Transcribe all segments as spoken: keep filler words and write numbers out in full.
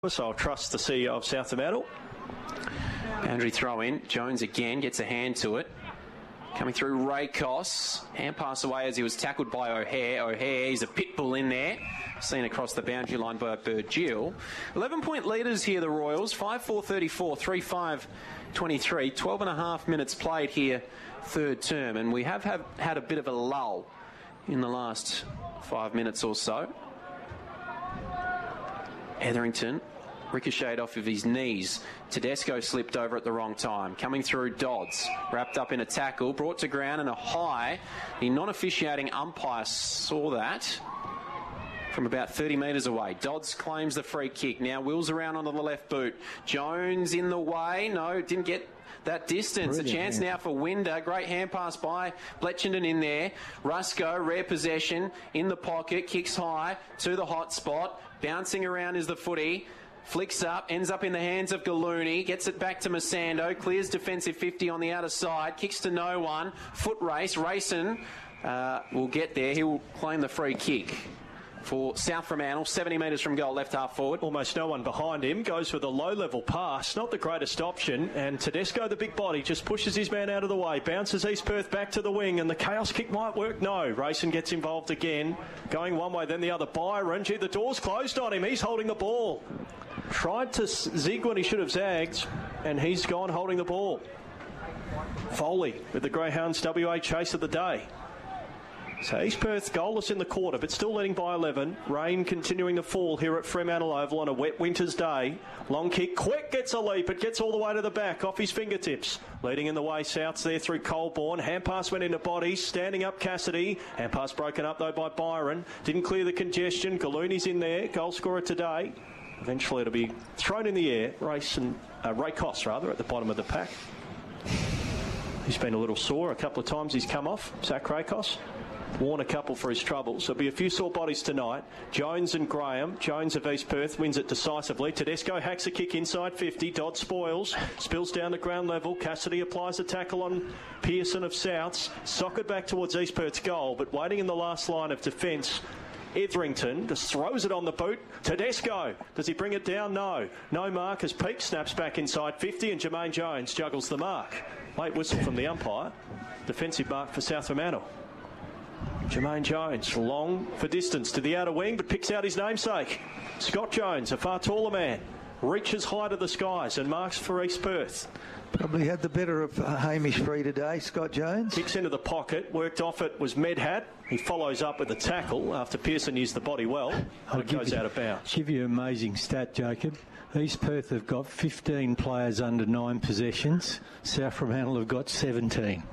So I'll trust the C E O of South Fremantle. Boundary throw in. Jones again gets a hand to it. Coming through Rakos. Hand pass away as he was tackled by O'Hare. O'Hare, he's a pit bull in there. Seen across the boundary line by Burgill. eleven point leaders here, the Royals. five four thirty-four, three five twenty-three. twelve and a half minutes played here, third term. And we have, have had a bit of a lull in the last five minutes or so. Etherington ricocheted off of his knees. Tedesco slipped over at the wrong time. Coming through Dodds, wrapped up in a tackle, brought to ground and a high. The non-officiating umpire saw that from about thirty metres away. Dodds claims the free kick. Now wheels around onto the left boot. Jones in the way. No, didn't get that distance. Brilliant, a chance man. Now for Winder. Great hand pass by Bletchenden in there. Rusco, rare possession in the pocket. Kicks high to the hot spot. Bouncing around is the footy. Flicks up, ends up in the hands of Gallooni, gets it back to Masando, clears defensive fifty on the outer side, kicks to no one, foot race, Rayson uh, will get there, he will claim the free kick for South Fremantle, seventy metres from goal, left half forward. Almost no one behind him, goes with a low-level pass, not the greatest option, and Tedesco, the big body, just pushes his man out of the way, bounces East Perth back to the wing, and the chaos kick might work. No, Rayson gets involved again, going one way, then the other. Byron, gee, the door's closed on him, he's holding the ball. Tried to zig when he should have zagged, and he's gone holding the ball. Foley with the Greyhounds W A chase of the day. So East Perth goalless in the quarter, but still leading by eleven. Rain continuing to fall here at Fremantle Oval on a wet winter's day. Long kick, quick, gets a leap. It gets all the way to the back, off his fingertips. Leading in the way, Souths there through Colborne. Hand pass went into bodies, standing up Cassidy. Hand pass broken up though by Byron. Didn't clear the congestion. Gallooni's in there, goal scorer today. Eventually it'll be thrown in the air. Race and uh, Rakos rather at the bottom of the pack. He's been a little sore a couple of times. He's come off. Zach Rakos. Worn a couple for his troubles. There'll be a few sore bodies tonight. Jones and Graham. Jones of East Perth wins it decisively. Tedesco hacks a kick inside fifty. Dodd spoils. Spills down to ground level. Cassidy applies a tackle on Pearson of Souths. Socket back towards East Perth's goal, but waiting in the last line of defence. Etherington just throws it on the boot. Tedesco, does he bring it down? No. No mark as Peake snaps back inside fifty and Jermaine Jones juggles the mark. Late whistle from the umpire. Defensive mark for South Fremantle. Jermaine Jones, long for distance to the outer wing, but picks out his namesake. Scott Jones, a far taller man, reaches high to the skies and marks for East Perth. Probably had the better of uh, Hamish Free today, Scott Jones. Kicks into the pocket, worked off it was Medhat. He follows up with a tackle after Pearson used the body well, and it goes you, out of bounds. Give you an amazing stat, Jacob. East Perth have got fifteen players under nine possessions. South Fremantle have got seventeen.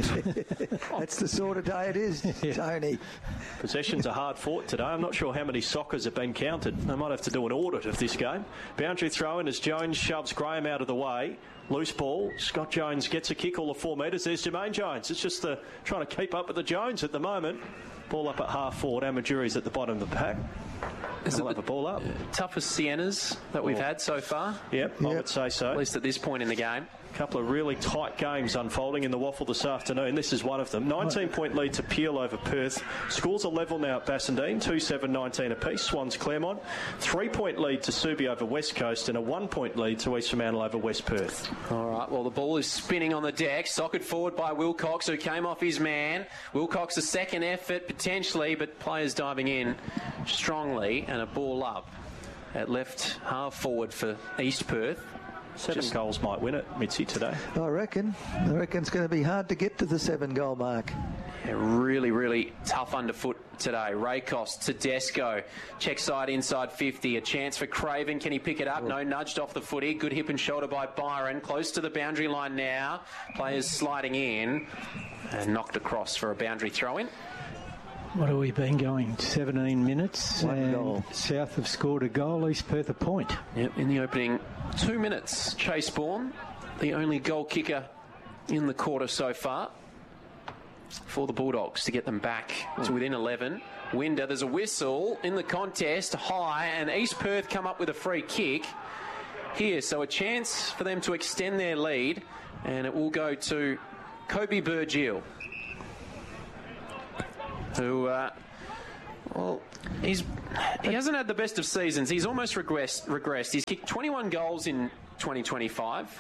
That's the sort of day it is, yeah. Tony. Possessions are hard fought today. I'm not sure how many soccers have been counted. They might have to do an audit of this game. Boundary throw in as Jones shoves Graham out of the way. Loose ball. Scott Jones gets a kick all of four metres. There's Jermaine Jones. It's just the, trying to keep up with the Jones at the moment. Ball up at half forward. Amaduri's at the bottom of the pack. Is we'll it have a ball up. Toughest Siennas that we've oh. had so far? Yep, yep, I would say so. At least at this point in the game. A couple of really tight games unfolding in the Waffle this afternoon. This is one of them. nineteen point lead to Peel over Perth. Scores are level now at Bassendean, two seven nineteen apiece. Swans Claremont. Three point lead to Subi over West Coast and a one point lead to East Fremantle over West Perth. All right, well, the ball is spinning on the deck. Socket forward by Wilcox, who came off his man. Wilcox, a second effort potentially, but players diving in strongly and a ball up at left half forward for East Perth. Seven Just goals might win it, Mitzi, today. I reckon. I reckon it's going to be hard to get to the seven goal mark. Yeah, really, really tough underfoot today. Rakos, Tedesco, check side inside fifty. A chance for Craven. Can he pick it up? No, nudged off the footy. Good hip and shoulder by Byron. Close to the boundary line now. Players sliding in and knocked across for a boundary throw-in. What have we been going? seventeen minutes. One and goal. South have scored a goal. East Perth a point. Yep, in the opening two minutes. Chase Bourne, the only goal kicker in the quarter so far for the Bulldogs to get them back to within eleven. Winder, there's a whistle in the contest, high, and East Perth come up with a free kick here. So a chance for them to extend their lead, and it will go to Kobe Burgill, who uh, Well, he's he hasn't had the best of seasons. He's almost regressed. regressed. He's kicked twenty-one goals in twenty twenty-five.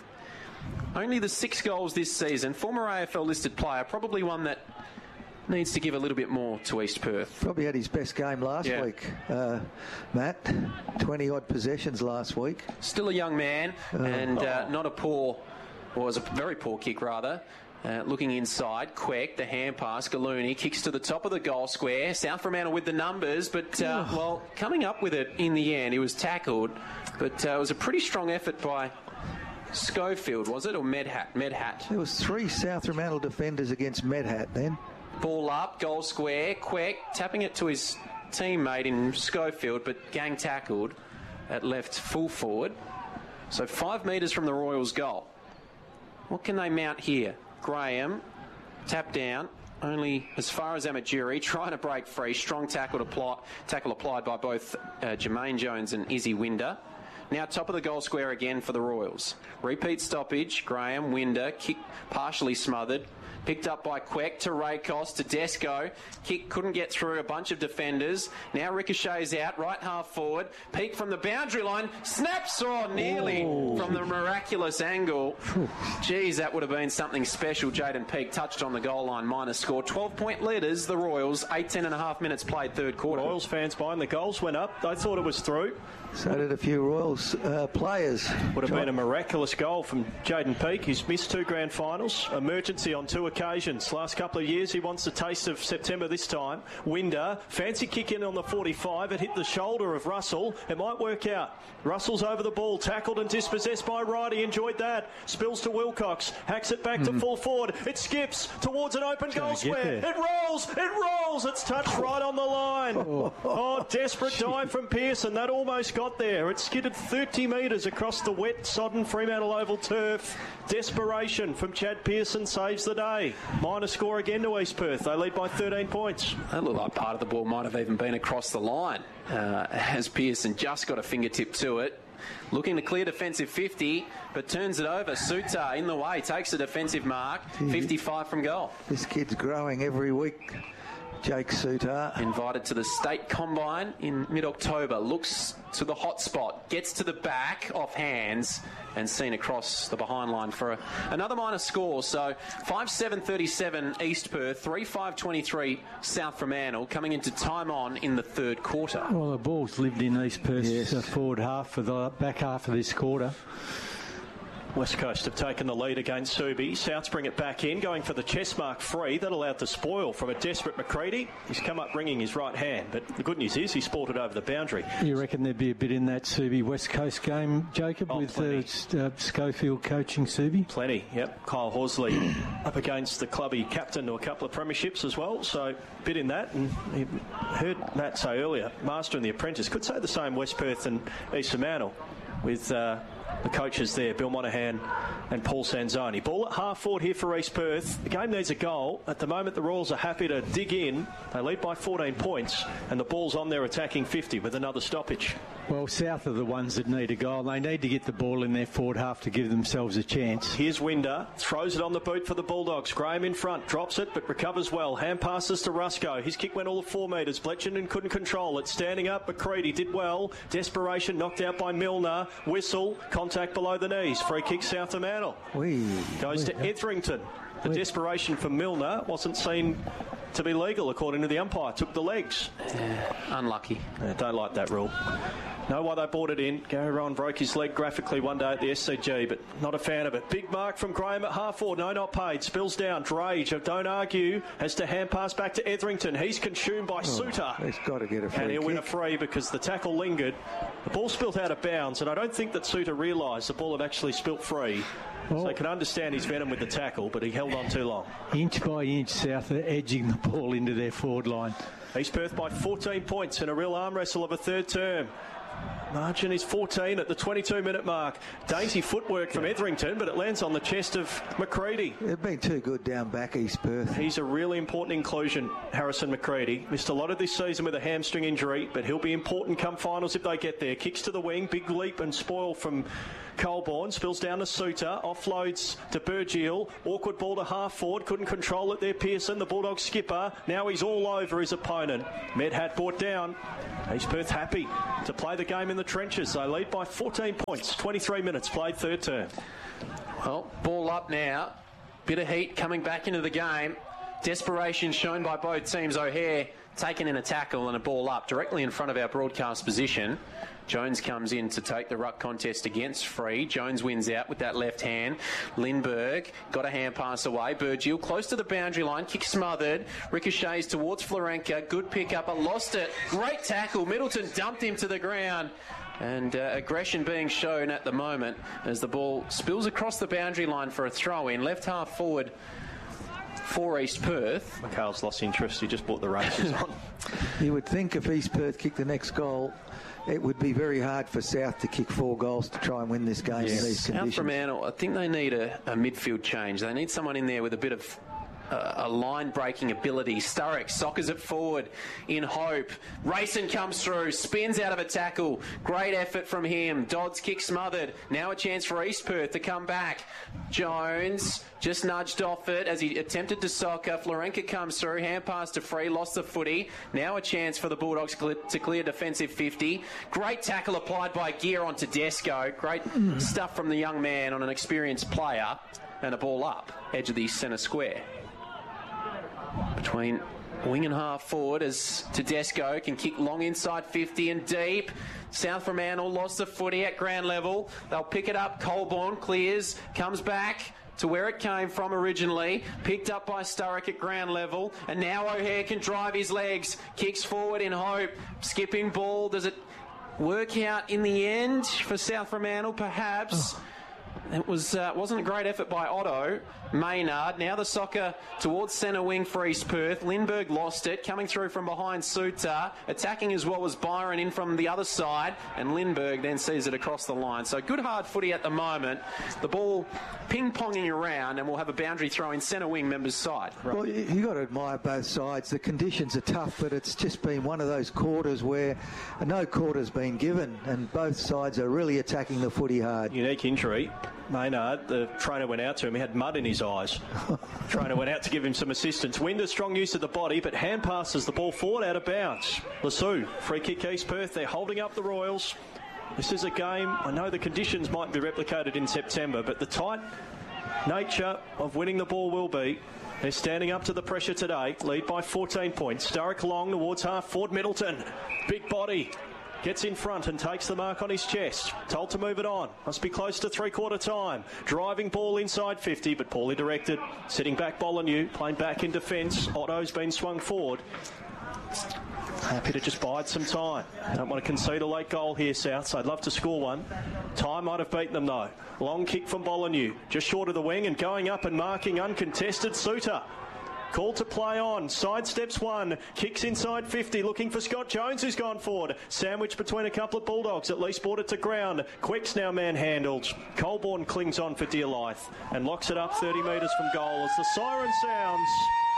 Only the six goals this season. Former A F L listed player, probably one that needs to give a little bit more to East Perth. Probably had his best game last Yeah. week, uh, Matt. twenty-odd possessions last week. Still a young man, Oh. and uh, not a poor, or was a very poor kick rather. Uh, looking inside, Queck, the hand pass, Gallooni kicks to the top of the goal square. South Fremantle with the numbers, but uh, well, coming up with it in the end, he was tackled, but uh, it was a pretty strong effort by Schofield, was it, or Medhat? Medhat. There was three South Fremantle defenders against Medhat then. Ball up, goal square, Queck tapping it to his teammate in Schofield, but gang tackled at left full forward. So five metres from the Royals' goal. What can they mount here? Graham, tap down, only as far as Amaturi, trying to break free. Strong tackle, apply, tackle applied by both uh, Jermaine Jones and Izzy Winder. Now top of the goal square again for the Royals. Repeat stoppage, Graham, Winder, kick partially smothered. Picked up by Queck to Rakos to Desco. Kick couldn't get through a bunch of defenders. Now ricochets out, right half forward. Peak from the boundary line. Snaps or nearly Oh. from the miraculous angle. Geez, that would have been something special. Jaden Peak touched on the goal line, minus score. twelve point leaders, the Royals. eighteen and a half minutes played third quarter. Royals fans behind the goals went up. They thought it was through. So did a few Royals uh, players. Would have been a miraculous goal from Jaden Peak. He's missed two grand finals. Emergency on two occasions. Last couple of years, he wants a taste of September this time. Winder, fancy kick in on the forty-five. It hit the shoulder of Russell. It might work out. Russell's over the ball, tackled and dispossessed by Righty. Enjoyed that. Spills to Wilcox. Hacks it back mm. to full forward. It skips towards an open goal square. It rolls. It rolls. It's touched right on the line. Oh, oh desperate dive from Pearson. That almost got there. It skidded thirty metres across the wet, sodden Fremantle Oval turf. Desperation from Chad Pearson saves the day. Minor score again to East Perth. They lead by thirteen points. That looked like part of the ball might have even been across the line uh, as Pearson just got a fingertip to it. Looking to clear defensive fifty, but turns it over. Suter in the way, takes a defensive mark. fifty-five from goal. This kid's growing every week. Jake Suter. Invited to the state combine in mid-October. Looks to the hot spot. Gets to the back off hands and seen across the behind line for a, another minor score. So five seven thirty-seven East Perth, three five twenty-three South Fremantle coming into time on in the third quarter. Well, the ball's lived in East Perth's Yes. uh, forward half for the back half of this quarter. West Coast have taken the lead against Subi. Souths bring it back in, going for the chest mark free. That allowed the spoil from a desperate McCready. He's come up ringing his right hand, but the good news is he sported over the boundary. You reckon there'd be a bit in that Subi West Coast game, Jacob, Oh, with plenty. uh, uh, Schofield coaching Subi? Plenty, yep. Kyle Horsley up against the club he captained to a couple of premierships as well, so bit in that. And he heard Matt say earlier, Master and the Apprentice. Could say the same West Perth and East Fremantle with uh, the coaches there, Bill Monahan and Paul Sanzoni. Ball at half forward here for East Perth. The game needs a goal. At the moment, the Royals are happy to dig in. They lead by fourteen points, and the ball's on their attacking fifty with another stoppage. Well, South are the ones that need a goal. They need to get the ball in their forward half to give themselves a chance. Here's Winder, throws it on the boot for the Bulldogs. Graham in front, drops it, but recovers well. Hand passes to Rusco. His kick went all of four metres. Bletchenden couldn't control it. Standing up, McCready did well. Desperation knocked out by Milner. Whistle, contact below the knees. Free kick South Fremantle. We Goes to Etherington. The desperation from Milner wasn't seen to be legal according to the umpire. Took the legs. Unlucky. I don't like that rule. Know why they brought it in. Gary Rowan broke his leg graphically one day at the S C G, but not a fan of it. Big mark from Graham at half forward. No, not paid. Spills down. Drage, don't argue, has to hand pass back to Etherington. He's consumed by Suter. He's got to get a free And he'll kick. win a free because the tackle lingered. The ball spilt out of bounds, and I don't think that Suter realised the ball had actually spilt free. Well, So I can understand his venom with the tackle, but he held on too long. Inch by inch, South are edging the ball into their forward line. East Perth by fourteen points in a real arm wrestle of a third term. Margin is fourteen at the twenty-two minute mark. Dainty footwork from Etherington, but it lands on the chest of McCready. They've been too good down back, East Perth. He's a really important inclusion, Harrison McCready. Missed a lot of this season with a hamstring injury, but he'll be important come finals if they get there. Kicks to the wing, big leap and spoil from Colborne, spills down to Suter, offloads to Burgiel, awkward ball to half forward, couldn't control it there, Pearson, the Bulldogs skipper, now he's all over his opponent. Medhat brought down. East Perth happy to play the game in the trenches. They lead by fourteen points, twenty-three minutes played, third term. Well, ball up now, bit of heat coming back into the game. Desperation shown by both teams. O'Hare taken in a tackle and a ball up directly in front of our broadcast position. Jones comes in to take the ruck contest against Free. Jones wins out with that left hand. Lindbergh got a hand pass away. Burgiel close to the boundary line. Kick smothered. Ricochets towards Florenka. Good pick up. I lost it. Great tackle. Middleton dumped him to the ground. And uh, aggression being shown at the moment as the ball spills across the boundary line for a throw in. Left half forward for East Perth. McHale's lost interest. He just brought the races on. You would think if East Perth kicked the next goal, it would be very hard for South to kick four goals to try and win this game yes. in these conditions. South Fremantle, I think they need a, a midfield change. They need someone in there with a bit of uh, a line-breaking ability. Sturrock soccers it forward in hope. Rayson comes through, spins out of a tackle. Great effort from him. Dodds kick smothered. Now a chance for East Perth to come back. Jones just nudged off it as he attempted to soccer. Florenka comes through, hand pass to Free, lost the footy. Now a chance for the Bulldogs to clear defensive fifty. Great tackle applied by Gear on Tedesco. Great mm. stuff from the young man on an experienced player. And a ball up, edge of the centre square. Between wing and half forward as Tedesco can kick long inside fifty and deep. South Fremantle lost the footy at ground level. They'll pick it up. Colborne clears, comes back to where it came from originally, picked up by Sturrock at ground level, and now O'Hare can drive his legs, kicks forward in hope, skipping ball. Does it work out in the end for South Fremantle? Perhaps. Oh. It was, uh, wasn't a great effort by Otto. Maynard, now the soccer towards centre wing for East Perth. Lindbergh lost it, coming through from behind Suter, attacking as well as Byron in from the other side, and Lindbergh then sees it across the line. So good hard footy at the moment. The ball ping-ponging around, and we'll have a boundary throw in centre wing members' side. Right. Well, you got to admire both sides. The conditions are tough, but it's just been one of those quarters where no quarter's been given, and both sides are really attacking the footy hard. Unique injury. Maynard, the trainer went out to him. He had mud in his eyes. Trainer went out to give him some assistance. Winder, strong use of the body, but hand passes the ball forward out of bounds. Lassou, free kick East Perth. They're holding up the Royals. This is a game, I know the conditions might be replicated in September, but the tight nature of winning the ball will be. They're standing up to the pressure today. Lead by fourteen points. Sturrock long towards half forward. Middleton, big body. Gets in front and takes the mark on his chest. Told to move it on. Must be close to three-quarter time. Driving ball inside fifty, but poorly directed. Sitting back Bolanew, playing back in defence. Otto's been swung forward. Happy to just bide some time. Don't want to concede a late goal here, South, so I'd love to score one. Time might have beaten them, though. Long kick from Bolanew. Just short of the wing and going up and marking uncontested Suter. Call to play on. Sidesteps one. Kicks inside fifty. Looking for Scott Jones, who's gone forward. Sandwiched between a couple of Bulldogs. At least brought it to ground. Quick's now manhandled. Colborne clings on for dear life and locks it up thirty metres from goal as the siren sounds.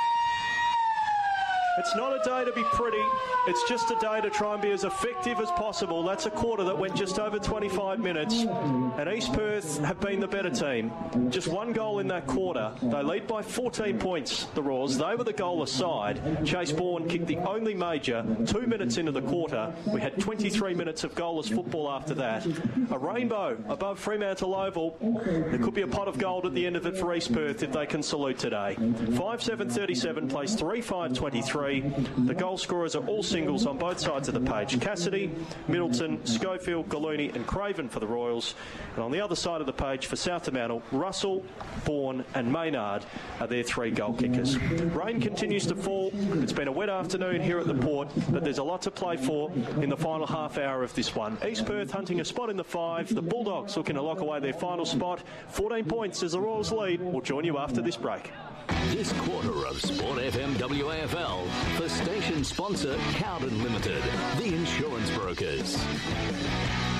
It's not a day to be pretty. It's just a day to try and be as effective as possible. That's a quarter that went just over twenty-five minutes. And East Perth have been the better team. Just one goal in that quarter. They lead by fourteen points, the Roars. They were the goal aside. Chase Bourne kicked the only major two minutes into the quarter. We had twenty-three minutes of goalless football after that. A rainbow above Fremantle Oval. There could be a pot of gold at the end of it for East Perth if they can salute today. five seven thirty-seven plays three five twenty-three. The goal scorers are all singles on both sides of the page. Cassidy, Middleton, Schofield, Gallooni and Craven for the Royals. And on the other side of the page for South Fremantle, Russell, Bourne and Maynard are their three goal kickers. Rain continues to fall. It's been a wet afternoon here at the Port, but there's a lot to play for in the final half hour of this one. East Perth hunting a spot in the five. The Bulldogs looking to lock away their final spot. fourteen points as the Royals lead. We'll join you after this break. This quarter of Sport F M W A F L for station sponsor Cowden Limited, the insurance brokers.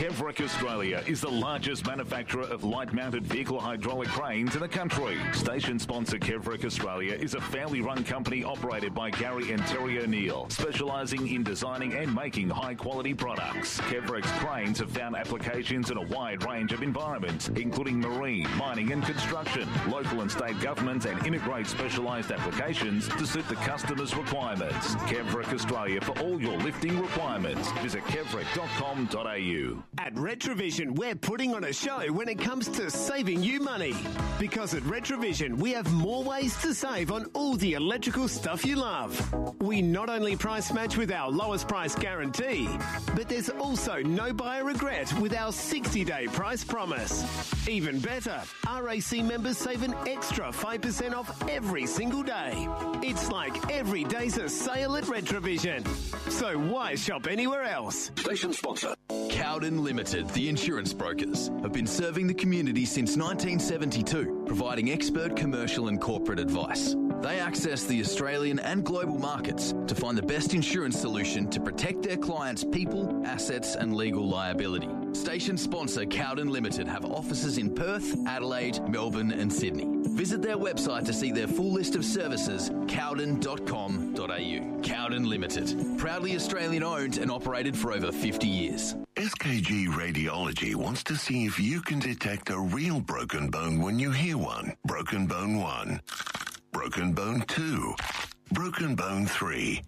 Kevrick Australia is the largest manufacturer of light-mounted vehicle hydraulic cranes in the country. Station sponsor Kevrick Australia is a family-run company operated by Gary and Terry O'Neill, specialising in designing and making high-quality products. Kevrick's cranes have found applications in a wide range of environments, including marine, mining and construction, local and state governments, and integrate specialised applications to suit the customer's requirements. Kevrick Australia for all your lifting requirements. Visit kevrick dot com dot a u. At Retrovision, we're putting on a show when it comes to saving you money. Because at Retrovision, we have more ways to save on all the electrical stuff you love. We not only price match with our lowest price guarantee, but there's also no buyer regret with our sixty-day price promise. Even better, R A C members save an extra five percent off every single day. It's like every day's a sale at Retrovision. So why shop anywhere else? Station sponsor. Cowden Limited, the insurance brokers, have been serving the community since nineteen seventy-two, providing expert commercial and corporate advice. They access the Australian and global markets to find the best insurance solution to protect their clients' people, assets and legal liability. Station sponsor Cowden Limited have offices in Perth, Adelaide, Melbourne and Sydney. Visit their website to see their full list of services, cowden dot com dot a u. Cowden Limited, proudly Australian owned and operated for over fifty years. S K G Radiology wants to see if you can detect a real broken bone when you hear one. Broken bone one. Broken bone two. Broken bone three.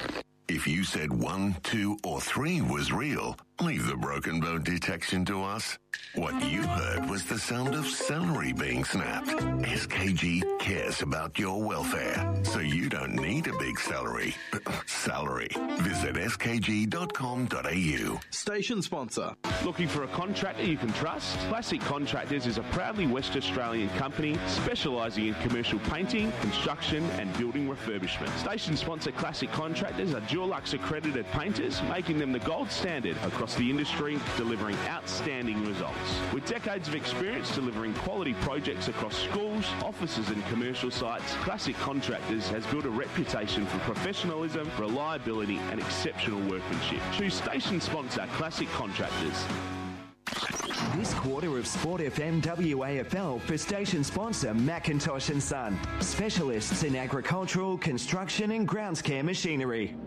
If you said one, two, or three was real, leave the broken bone detection to us. What you heard was the sound of celery being snapped. S K G cares about your welfare, so you don't need a big celery. Salary. Visit s k g dot com dot a u. Station sponsor. Looking for a contractor you can trust? Classic Contractors is a proudly West Australian company specialising in commercial painting, construction and building refurbishment. Station sponsor Classic Contractors are Dulux accredited painters, making them the gold standard across the industry, delivering outstanding results. With decades of experience delivering quality projects across schools, offices and commercial sites, Classic Contractors has built a reputation for professionalism, reliability and exceptional workmanship. Choose station sponsor Classic Contractors. This quarter of Sport F M W A F L for station sponsor Macintosh and Son, specialists in agricultural, construction and grounds care machinery.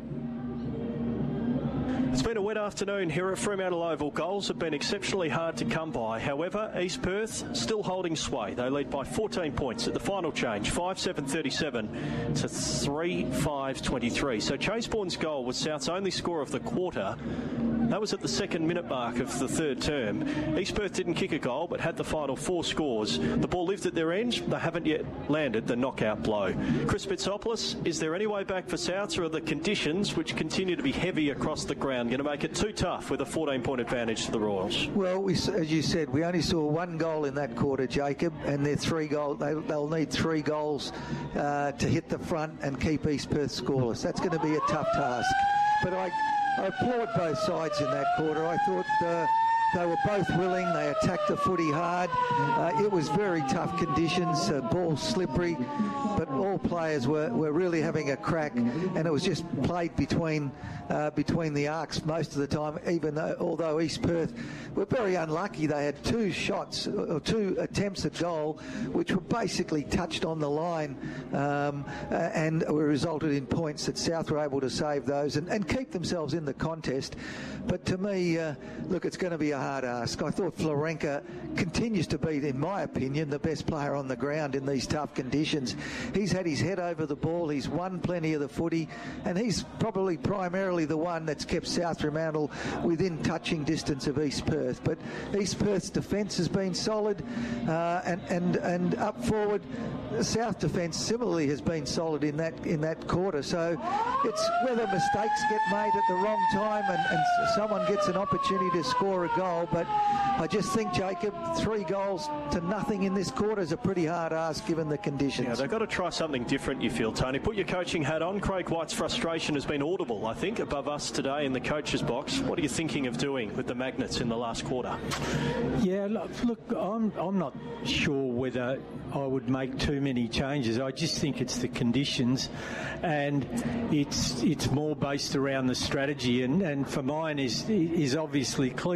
It's been a wet afternoon here at Fremantle Oval. Goals have been exceptionally hard to come by. However, East Perth still holding sway. They lead by fourteen points at the final change, five seven thirty-seven to three five twenty-three. So Chaseborn's goal was South's only score of the quarter. That was at the second minute mark of the third term. East Perth didn't kick a goal but had the final four scores. The ball lived at their end. They haven't yet landed the knockout blow. Chris Bitsopoulos, is there any way back for Souths, or are the conditions, which continue to be heavy across the ground, going to make it too tough with a fourteen point advantage to the Royals? Well, we, as you said, we only saw one goal in that quarter, Jacob, and they're three goal, they, they'll need three goals uh, to hit the front and keep East Perth scoreless. That's going to be a tough task. But I, I applaud both sides in that quarter. I thought uh, they were both willing. They attacked the footy hard. Uh, it was very tough conditions, uh, ball slippery, but all players were, were really having a crack, and it was just played between uh, between the arcs most of the time, even though, although East Perth were very unlucky. They had two shots, or two attempts at goal, which were basically touched on the line, um, uh, and were resulted in points that South were able to save those and, and keep themselves in the contest. But to me, uh, look, it's going to be a hard ask. I thought Florenka continues to be, in my opinion, the best player on the ground in these tough conditions. He's had his head over the ball, he's won plenty of the footy, and he's probably primarily the one that's kept South Fremantle within touching distance of East Perth. But East Perth's defence has been solid, uh, and, and, and up forward, the South defence similarly has been solid in that in that quarter. So it's whether mistakes get made at the wrong time and, and someone gets an opportunity to score a goal. But I just think, Jacob, three goals to nothing in this quarter is a pretty hard ask given the conditions. Yeah, they've got to try something different, you feel, Tony. Put your coaching hat on. Craig White's frustration has been audible, I think, above us today in the coach's box. What are you thinking of doing with the Magnets in the last quarter? Yeah, look, look I'm, I'm not sure whether I would make too many changes. I just think it's the conditions, and it's it's more based around the strategy. And, and for mine is is obviously clear.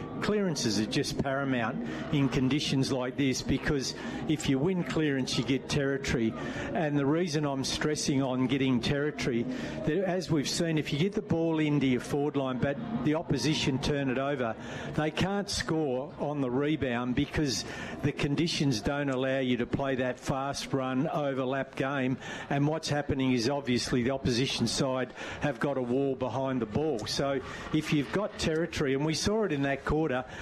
clearances are just paramount in conditions like this, because if you win clearance, you get territory. And the reason I'm stressing on getting territory, that as we've seen, if you get the ball into your forward line, but the opposition turn it over, they can't score on the rebound because the conditions don't allow you to play that fast run overlap game. And what's happening is obviously the opposition side have got a wall behind the ball. So if you've got territory, and we saw it in that quarter,